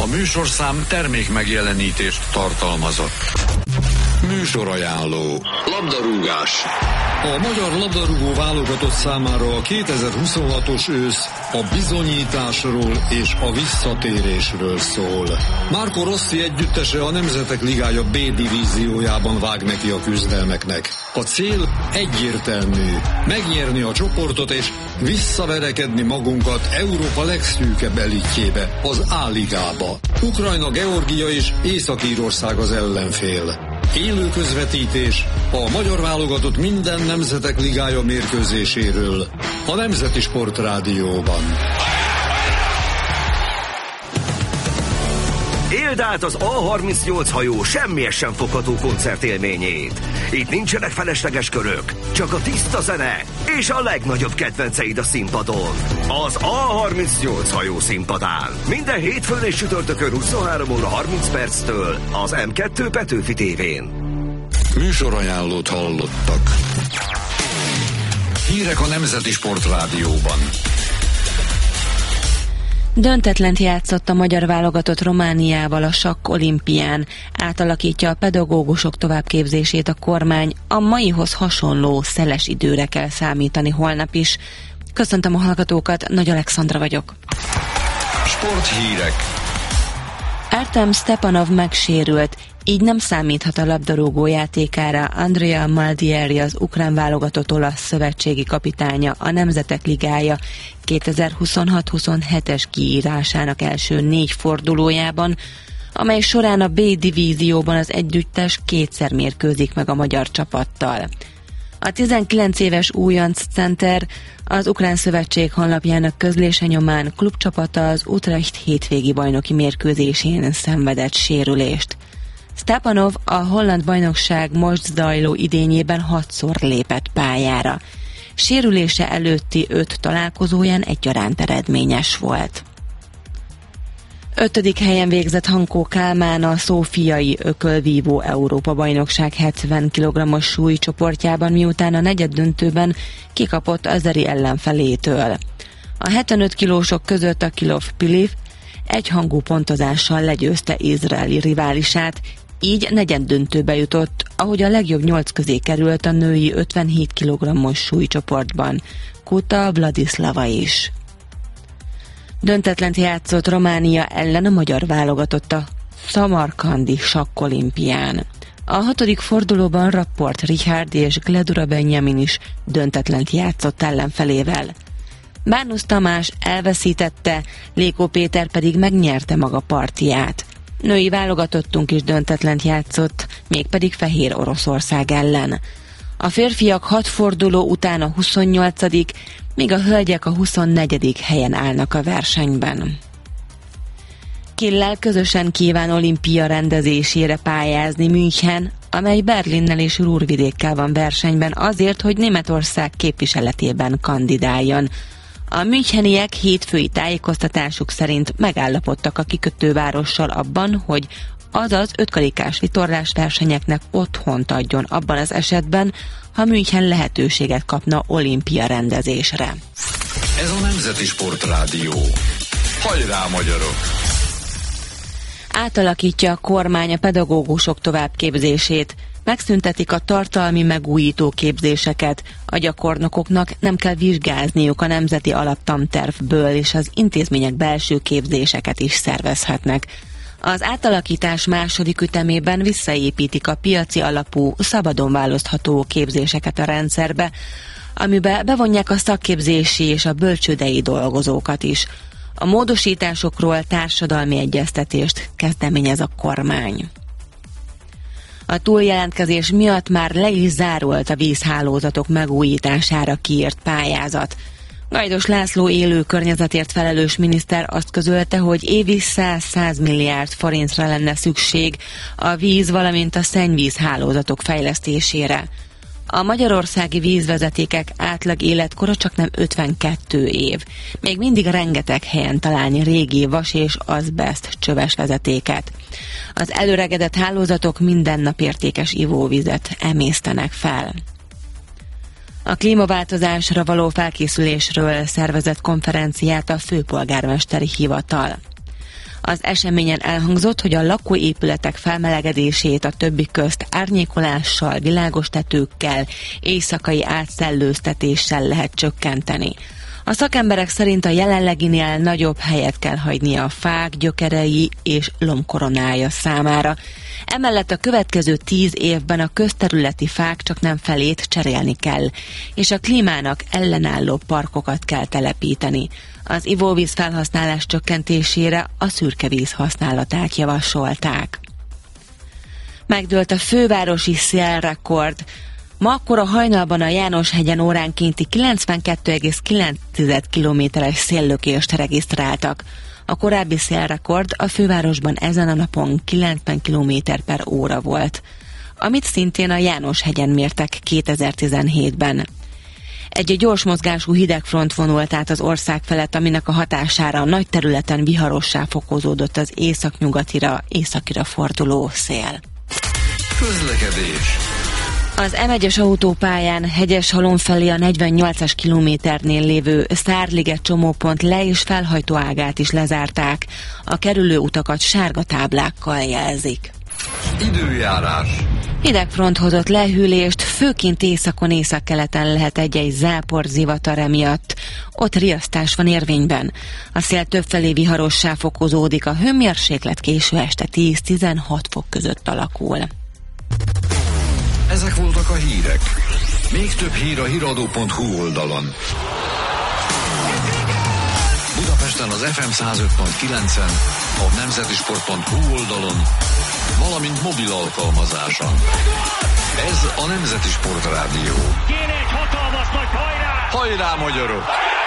A műsorszám termék megjelenítést tartalmazott. Műsorajánló. Labdarúgás. A magyar labdarúgó válogatott számára a 2026-os ősz a bizonyításról és a visszatérésről szól. Marco Rossi együttese a Nemzetek Ligája B divíziójában vág neki a küzdelmeknek. A cél egyértelmű: megnyerni a csoportot és visszaverekedni magunkat Európa legszűkebb elitjébe, az A-ligába. Ukrajna, Georgia és Észak-Írország az ellenfél. Élő közvetítés a magyar válogatott minden Nemzetek Ligája mérkőzéséről a Nemzeti Sport Rádióban. Éld át az A38 hajó semmihez sem fogható koncertélményét. Itt nincsenek felesleges körök, csak a tiszta zene és a legnagyobb kedvenceid a színpadon. Az A38 hajó színpadán. Minden hétfőn és csütörtökön 23 óra 30 perctől az M2 Petőfi tévén. Műsorajánlót hallottak. Hírek a Nemzeti Sport Rádióban. Döntetlent játszott a magyar válogatott Romániával a sakk olimpián. Átalakítja a pedagógusok továbbképzését a kormány. A maihoz hasonló szeles időre kell számítani holnap is. Köszöntöm a hallgatókat, Nagy Alexandra vagyok. Sporthírek. Artem Stepanov megsérült, így nem számíthat a labdarúgó játékára. Andrea Maldieri, az ukrán válogatott olasz szövetségi kapitánya, a Nemzetek Ligája 2026-27-es kiírásának első 4 fordulójában, amely során a B divízióban az együttes kétszer mérkőzik meg a magyar csapattal. A 19 éves újonc center az Ukrán Szövetség honlapjának közlése nyomán klubcsapata az Utrecht hétvégi bajnoki mérkőzésén szenvedett sérülést. Stepanov a holland bajnokság most zajló idényében 6-szor lépett pályára. Sérülése előtti 5 találkozóján egyaránt eredményes volt. 5. helyen végzett Hankó Kálmán a szófiai ökölvívó Európa-bajnokság 70 kg-os súlycsoportjában, miután a negyeddöntőben kikapott azeri ellenfelétől. A 75 kilósok között a Kilov Piliv egyhangú pontozással legyőzte izraeli riválisát, így negyeddöntőbe jutott, ahogy a legjobb 8 közé került a női 57 kg-os súlycsoportban Kuta Vladislava is. Döntetlent játszott Románia ellen a magyar válogatott a szamarkandi sakkolimpián. A 6. fordulóban Rapport Richard és Gledura Benjamin is döntetlent játszott ellenfelével. Bárnusz Tamás elveszítette, Lékó Péter pedig megnyerte maga partiját. Női válogatottunk is döntetlent játszott, mégpedig Fehér Oroszország ellen. A férfiak 6 forduló után a 28., míg a hölgyek a 24. helyen állnak a versenyben. Kiel közösen kíván olimpia rendezésére pályázni München, amely Berlinnel és Ruhrvidékkel van versenyben azért, hogy Németország képviseletében kandidáljon. A müncheniek hétfői tájékoztatásuk szerint megállapodtak a kikötővárossal abban, hogy azaz 5 karikás vitorlás versenyeknek otthont adjon abban az esetben, ha München lehetőséget kapna olimpia rendezésre. Ez a Nemzeti Sport Rádió. Hajrá, magyarok! Átalakítja a kormány a pedagógusok továbbképzését. Megszüntetik a tartalmi megújító képzéseket. A gyakornokoknak nem kell vizsgázniuk a nemzeti alaptantervből, és az intézmények belső képzéseket is szervezhetnek. Az átalakítás második ütemében visszaépítik a piaci alapú, szabadon választható képzéseket a rendszerbe, amiben bevonják a szakképzési és a bölcsődei dolgozókat is. A módosításokról társadalmi egyeztetést kezdeményez a kormány. A túljelentkezés miatt már le is zárult a vízhálózatok megújítására kiírt pályázat. Gajdos László élő környezetért felelős miniszter azt közölte, hogy évi 100 milliárd forintra lenne szükség a víz, valamint a szennyvízhálózatok fejlesztésére. A magyarországi vízvezetékek átlag életkora csaknem 52 év. Még mindig rengeteg helyen találni régi vas és azbest csöves vezetéket. Az előregedett hálózatok minden nap értékes ivóvizet emésztenek fel. A klímaváltozásra való felkészülésről szervezett konferenciát a főpolgármesteri hivatal. Az eseményen elhangzott, hogy a lakóépületek felmelegedését a többi közt árnyékolással, világos tetőkkel, éjszakai átszellőztetéssel lehet csökkenteni. A szakemberek szerint a jelenleginél nagyobb helyet kell hagynia a fák, gyökerei és lombkoronája számára. Emellett a következő 10 évben a közterületi fák csak nem felét cserélni kell, és a klímának ellenálló parkokat kell telepíteni. Az ivóvíz felhasználás csökkentésére a szürkevíz használatát javasolták. Megdőlt a fővárosi szélrekord. Ma akkor a hajnalban a János-hegyen óránkénti 92,9 km-es széllökést regisztráltak. A korábbi szélrekord a fővárosban ezen a napon 90 km/h volt, amit szintén a János-hegyen mértek 2017-ben. Egy gyors mozgású hidegfront vonult át az ország felett, aminek a hatására nagy területen viharossá fokozódott az északnyugatira forduló szél. Közlekedés. Az M1-es autópályán Hegyeshalom felé a 48-as kilométernél lévő Szárliget csomópont le- és felhajtóágát is lezárták. A kerülő utakat sárga táblákkal jelzik. Időjárás. Hidegfront hozott lehűlést, főként északon, északkeleten lehet egy-egy zápor zivatar emiatt. Ott riasztás van érvényben. A szél többfelé viharossá fokozódik, a hőmérséklet késő este 10-16 fok között alakul. Ezek voltak a hírek. Még több hír a hiradó.hu oldalon. Budapesten az FM 105.9-en, a nemzetisport.hu oldalon, valamint mobil alkalmazáson. Ez a Nemzeti Sport Rádió. Kéne egy hatalmas nagy hajrá! Hajrá, magyarok!